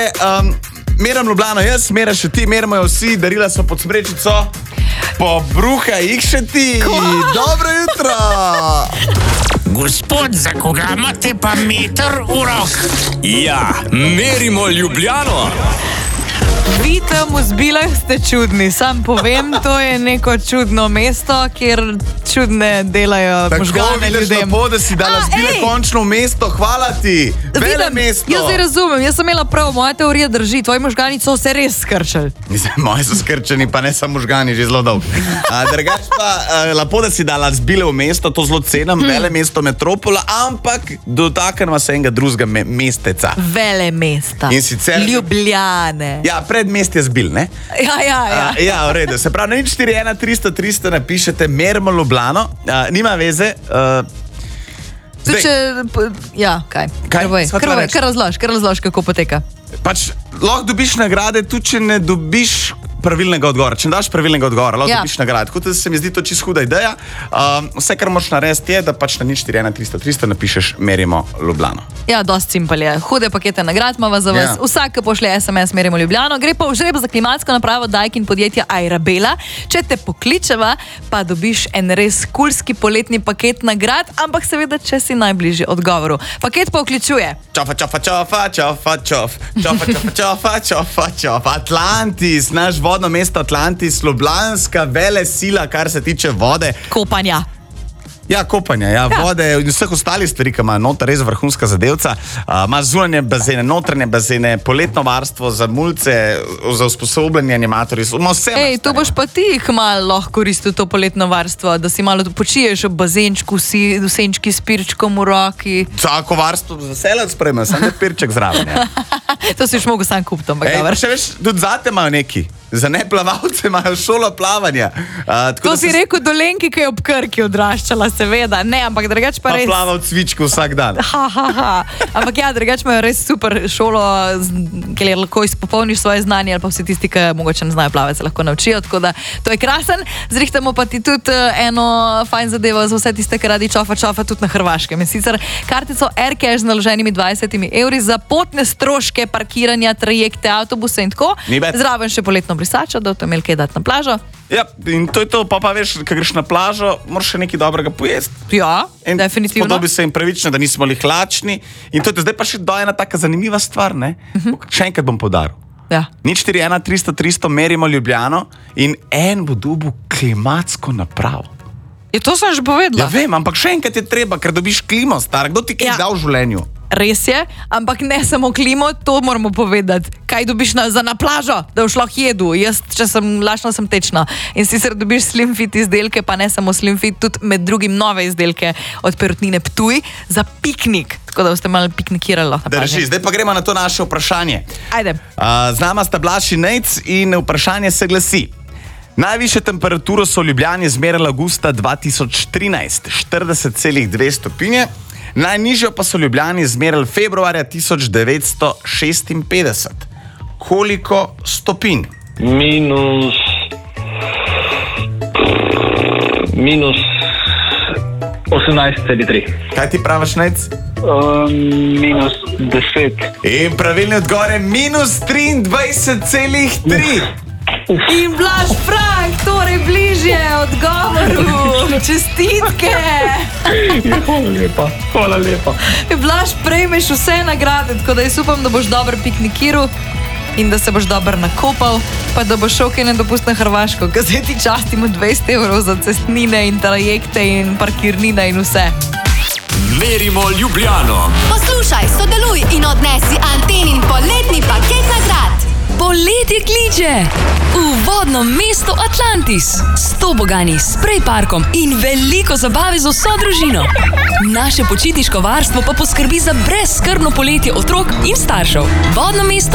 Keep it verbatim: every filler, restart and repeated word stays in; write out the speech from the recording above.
Um, meram Ljubljano jaz, meraš še ti, meramo jo vsi, darila so pod smrečico. Pobruha jih še ti. Dobro jutro. Gospod, za koga imate pa meter v rok? Ja, merimo Ljubljano. Vi tam v Zbilah ste čudni, sam povem, to je neko čudno mesto, kjer čudne delajo možgane ljudem. Tako vidiš lepo, da si dala Zbile končno v mesto, hvala ti, vele mesto. Jaz se razumem, jaz sem imela prav, moja teorija drži, tvoji možgani so se res skrčali. Moji so skrčeni, pa ne samo možgani, že zelo dolgo. Drugač pa, a, lepo, da si dala Zbile v mesto, to zelo cenim, hmm. vele mesto metropola, ampak dotaknemo se enega drugega me mesteca. Vele mesta. In sicer Ljubljane. Ja, predmest je Zbil, ne? Ja, ja, ja. A, ja, v redu. Se pravi, na nič štiri ena tristo tristo napišete merimo Ljubljano, a, nima veze. A, zdaj, če, ja, kaj? Kaj? Kar, kar razlož, kar razlož, kako poteka. Pač, lahko dobiš nagrade, tudi če ne dobiš pravilnega odgovora. Če ne daš pravilnega odgovora, lahko ja. dobiš nagrade. Tako da se mi zdi to čisto huda ideja. Um, vse, kar moraš narediti, je, da pač na nič štiri ena tristo tristo napišeš merimo Ljubljano. Ja, dosti simpel je. Hude pakete nagrad imamo za vas. Ja. Vsak, ki pošlje es em es merimo Ljubljano, gre pa v žreb za klimatsko napravo Daikin podjetja Airabela. Če te pokličeva, pa dobiš en res kulski poletni paket nagrad, ampak seveda, če si najbližji odgovoru. Paket pa vključuje Čofa, čofa, čofa, čofa, čof. Čofa, čofa, čofa, čofa, čof. Atlantis, naš vodno mesto Atlantis, ljubljanska vele sila, kar se tiče vode. Kopanja. Ja, kopanja, ja, ja. Vode in vseh ostalih stvari, ki ima noter res vrhunska zadevca. Uh, ima zunanje bazene, notranje bazene, poletno varstvo za mulce, za usposobljanje animatorji. Ej, to boš pa ti kmalu lahko koristil to poletno varstvo, da si malo počiješ ob bazenčku, si v senčki s pirčkom v roki. Tako varstvo za selec sprejme, sam ne pirček zraven. Ja. To si už mogo sam kupiti, ampak dobro. Še veš, tudi zate imajo neki. Za neplavalce imajo šolo plavanja. Uh, to si se... rekel Dolenki, ki je ob Krki odraščala, seveda. Ne, ampak drugač pa res... Pa plava v cvičku vsak dan. Ha, ha, ha. Ampak ja, drugač imajo res super šolo, kjer lahko izpopolniš svoje znanje, ali pa vsi tisti, ki mogoče ne znajo plavati, se lahko naučijo. Tako da to je krasen. Zrihtamo pa ti tudi eno fajn zadevo za vse tiste, ki radi čofa čofa tudi na Hrvaškem. In sicer kartico Aircash z naloženimi dvajsetimi evri za potne stroške, parkiranja, trajekte, avtobuse in tako. Zraven še poletno brisačo, da boste imeli kaj dati na plažo. Ja, in to je to, pa pa veš, ko greš na plažo, moraš še nekaj dobrega pojesti. Ja, in definitivno. Podobi se jim pravično, da nismo li hlačni. In to je zdaj pa še do ena taka zanimiva stvar, ne? Uh-huh. Še enkrat bom podaril. Ja. nič štiri ena tristo tristo merimo Ljubljano in en bo dobil klimatsko napravo. Ja, to sem že povedala. Ja, vem, ampak še enkrat je treba, ker dobiš klimo, star. Kdo ti kaj ja. dal v življenju? Res je, ampak ne samo klimo, to moramo povedati. Kaj dobiš na, za na plažo, da boš lahko jedu? Jaz, če sem lačna, sem tečna. In sicer dobiš Slim Fit izdelke, pa ne samo Slim Fit, tudi med drugim nove izdelke od Perutnine Ptuj za piknik. Tako da boste malo piknikirali lahko na plaži. Drži, zdaj pa gremo na to naše vprašanje. Ajde. Uh, z nama sta Blaž in Nejc in vprašanje se glasi. Najvišjo temperaturo so v Ljubljani zmerali avgusta dva tisoč trinajst, štirideset celih dve stopinje. Najnižjo pa so v Ljubljani zmerali februarja tisoč devetsto šestinpetdeset. Koliko stopinj? Minus... Minus... osemnajst celih tri. Kaj ti praviš, Nejc? Um, minus deset. In pravilni odgovor je minus triindvajset celih tri. In Blaž Frank, torej bližje odgovoru. Čestitke. Hvala lepa, hvala lepa. Blaž, prejmeš vse nagrade, tako da jaz upam, da boš dobro piknikiral in da se boš dobro nakopal, pa da boš šel kaj nedopust na Hrvaško, ker zdaj ti častimo dvajset evrov za cestnine in trajekte in parkirnine in vse. Merimo Ljubljano. Poslušaj, sodeluj in odnesi Antenin poletni paket nagrad. Poletje kliče v vodno mesto Atlantis s tobogani, sprej parkom in veliko zabave z vso družino. Naše počitniško varstvo pa poskrbi za brezskrbno poletje otrok in staršev. Vodno mesto